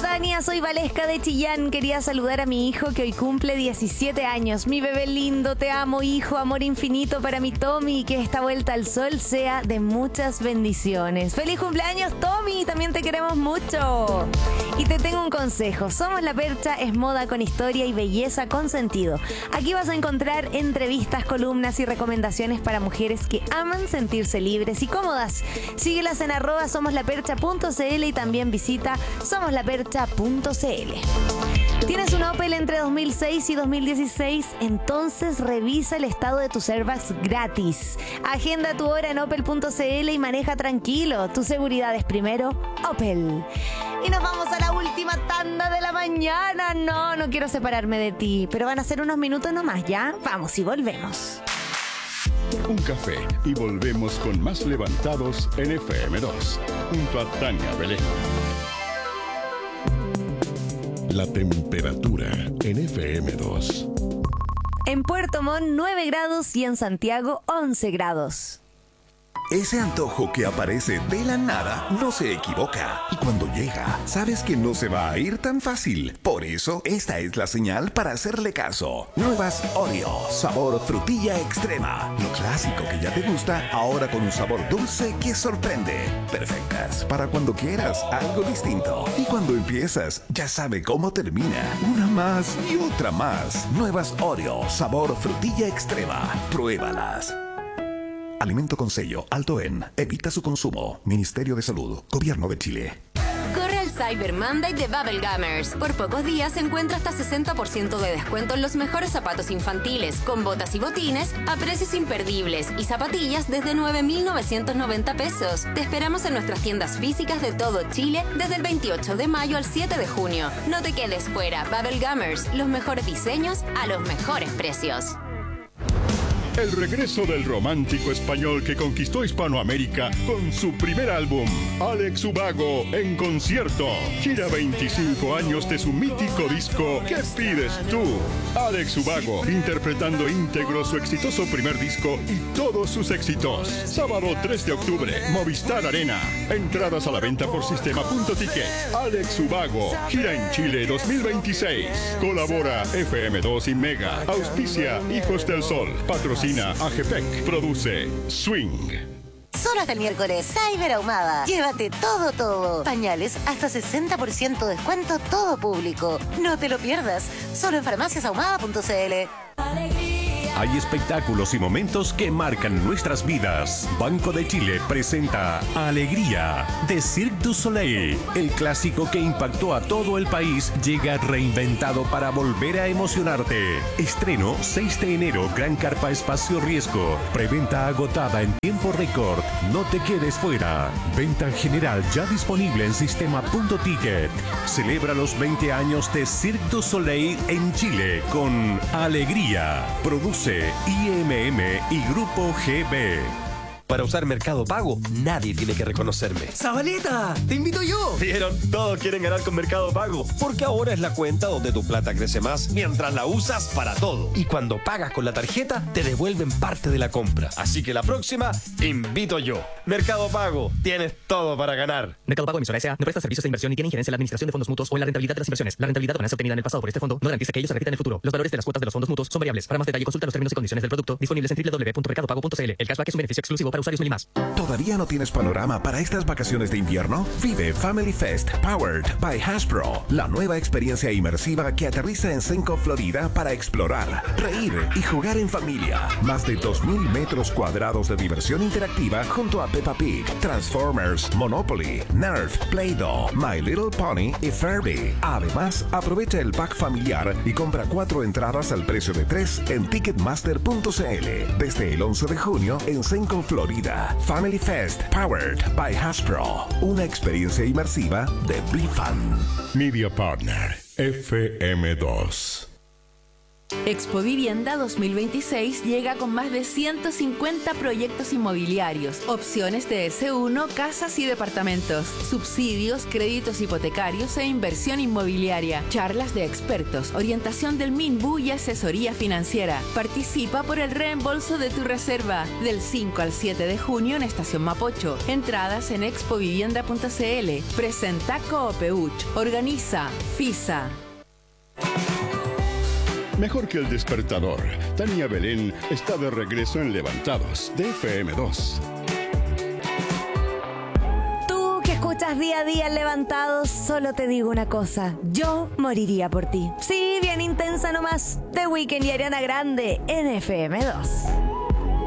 Tania, soy Valesca de Chillán. Quería saludar a mi hijo que hoy cumple 17 años. Mi bebé lindo, te amo, hijo, amor infinito para mi Tommy, y que esta vuelta al sol sea de muchas bendiciones. ¡Feliz cumpleaños, Tommy! También te queremos mucho. Y te tengo un consejo. Somos La Percha, es moda con historia y belleza con sentido. Aquí vas a encontrar entrevistas, columnas y recomendaciones para mujeres que aman sentirse libres y cómodas. Síguelas en @somoslapercha.cl y también visita somoslapercha.cl. ¿Tienes un Opel entre 2006 y 2016? Entonces revisa el estado de tus airbags gratis. Agenda tu hora en opel.cl y maneja tranquilo. Tu seguridad es primero, Opel. Y nos vamos a la última tanda de la mañana. No quiero separarme de ti, pero van a ser unos minutos nomás, ¿ya? Vamos y volvemos. Un café y volvemos con más levantados en FM2, junto a Tania Belén. La temperatura en FM2. En Puerto Montt 9 grados y en Santiago 11 grados. Ese antojo que aparece de la nada no se equivoca. Y cuando llega, sabes que no se va a ir tan fácil. Por eso, esta es la señal para hacerle caso. Nuevas Oreo, sabor frutilla extrema. Lo clásico que ya te gusta, ahora con un sabor dulce que sorprende. Perfectas para cuando quieras algo distinto. Y cuando empiezas, ya sabe cómo termina. Una más y otra más. Nuevas Oreo, sabor frutilla extrema. Pruébalas. Alimento con sello alto en. Evita su consumo. Ministerio de Salud. Gobierno de Chile. Corre al Cyber Monday de Bubblegummers. Por pocos días encuentra hasta 60% de descuento en los mejores zapatos infantiles, con botas y botines a precios imperdibles y zapatillas desde 9.990 pesos. Te esperamos en nuestras tiendas físicas de todo Chile desde el 28 de mayo al 7 de junio. No te quedes fuera. Bubblegummers, los mejores diseños a los mejores precios. El regreso del romántico español que conquistó Hispanoamérica con su primer álbum, Alex Ubago en concierto. Gira 25 años de su mítico disco ¿Qué pides tú? Alex Ubago interpretando íntegro su exitoso primer disco y todos sus éxitos. Sábado 3 de octubre, Movistar Arena. Entradas a la venta por sistema.ticket. Alex Ubago, gira en Chile 2026. Colabora FM2 y Mega. Auspicia Hijos del Sol. Patrocina AGPEC. Produce Swing. Solo hasta el miércoles, Cyber Ahumada. Llévate todo. Pañales hasta 60% descuento todo público. No te lo pierdas. Solo en farmaciasahumada.cl. Hay espectáculos y momentos que marcan nuestras vidas. Banco de Chile presenta Alegría de Cirque du Soleil. El clásico que impactó a todo el país llega reinventado para volver a emocionarte. Estreno 6 de enero, Gran Carpa Espacio Riesgo. Preventa agotada en tiempo récord. No te quedes fuera. Venta general ya disponible en sistema.ticket. Celebra los 20 años de Cirque du Soleil en Chile con Alegría. Produce IMM y Grupo GB. Para usar Mercado Pago, nadie tiene que reconocerme. ¡Zabaleta! ¡Te invito yo! ¿Vieron? Todos quieren ganar con Mercado Pago. Porque ahora es la cuenta donde tu plata crece más mientras la usas para todo. Y cuando pagas con la tarjeta, te devuelven parte de la compra. Así que la próxima, invito yo. Mercado Pago, tienes todo para ganar. Mercado Pago Emisora S.A. no presta servicios de inversión ni tiene injerencia en la administración de fondos mutuos o en la rentabilidad de las inversiones. La rentabilidad ganancia obtenida en el pasado por este fondo no garantiza que ellos se repitan en el futuro. Los valores de las cuotas de los fondos mutuos son variables. Para más detalle, consulta los términos y condiciones del producto disponibles en www.mercadopago.cl. El cashback es un beneficio exclusivo para usuarios Meli+. ¿Todavía no tienes panorama para estas vacaciones de invierno? Vive Family Fest Powered by Hasbro, la nueva experiencia inmersiva que aterriza en Senco, Florida, para explorar, reír y jugar en familia. Más de 2,000 metros cuadrados de diversión interactiva junto a Peppa Pig, Transformers, Monopoly, Nerf, Play-Doh, My Little Pony y Furby. Además, aprovecha el pack familiar y compra 4 entradas al precio de 3 en Ticketmaster.cl. Desde el 11 de junio en Senco, Florida. Family Fest Powered by Hasbro, una experiencia inmersiva de BeFun. Media Partner FM2. Expo Vivienda 2026 llega con más de 150 proyectos inmobiliarios, opciones de S1, casas y departamentos, subsidios, créditos hipotecarios e inversión inmobiliaria, charlas de expertos, orientación del MINBU y asesoría financiera. Participa por el reembolso de tu reserva del 5 al 7 de junio en Estación Mapocho. Entradas en expovivienda.cl. Presenta Coopeuch. Organiza FISA. Mejor que el despertador, Tania Belén está de regreso en Levantados, de FM2. Tú que escuchas día a día en Levantados, solo te digo una cosa. Yo moriría por ti. Sí, bien intensa nomás. The Weeknd y Ariana Grande en FM2.